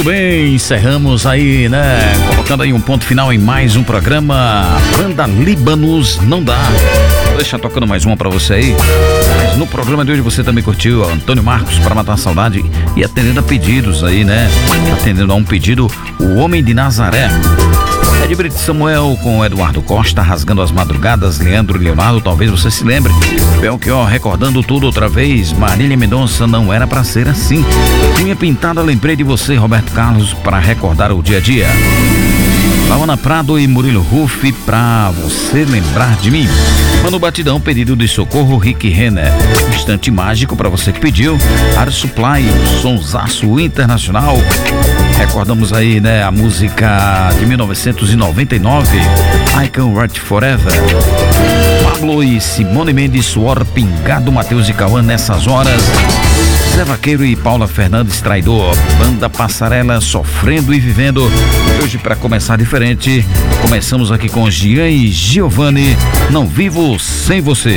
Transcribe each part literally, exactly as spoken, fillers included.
Muito bem, encerramos aí, né? Colocando aí um ponto final em mais um programa. Banda Líbanos Não Dá. Vou deixar tocando mais uma pra você aí. Mas no programa de hoje você também curtiu Antônio Marcos, Pra Matar a Saudade, e atendendo a pedidos aí, né? Atendendo a um pedido, O Homem de Nazaré. Ed Brito Samuel com Eduardo Costa, Rasgando as Madrugadas, Leandro e Leonardo, talvez você se lembre. Belchior, Recordando Tudo Outra Vez, Marília Mendonça, Não Era Pra Ser Assim. Unha Pintada, Lembrei de Você, Roberto Carlos, Pra Recordar o Dia a Dia. Laona Prado e Murilo Ruff, Pra Você Lembrar de Mim. Mano Batidão, Pedido de Socorro, Rick Renner. Instante Mágico, pra você que pediu. Ar Supply, Sonsaço Internacional. Recordamos aí, né, a música de mil novecentos e noventa e nove, I Can Write Forever. Pablo e Simone Mendes, Suor Pingado, Matheus e Cauã, Nessas Horas. Zé Vaqueiro e Paula Fernandes, Traidor. Banda Passarela, Sofrendo e Vivendo. Hoje, para começar diferente, começamos aqui com Gian e Giovanni, Não Vivo Sem Você.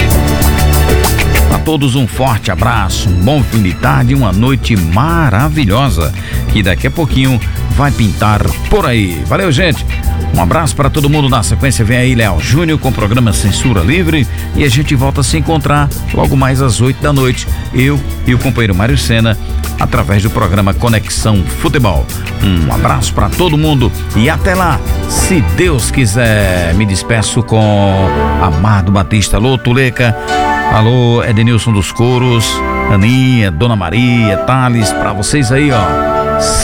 A todos um forte abraço, um bom fim de tarde e uma noite maravilhosa, que daqui a pouquinho vai pintar por aí. Valeu, gente! Um abraço para todo mundo. Na sequência vem aí Léo Júnior com o programa Censura Livre e a gente volta a se encontrar logo mais às oito da noite, eu e o companheiro Mário Sena, através do programa Conexão Futebol. Um abraço para todo mundo e até lá, se Deus quiser. Me despeço com Amado Batista. Alô, Tuleca. Alô, Edenilson dos Coros, Aninha, Dona Maria, Thales, pra vocês aí, ó.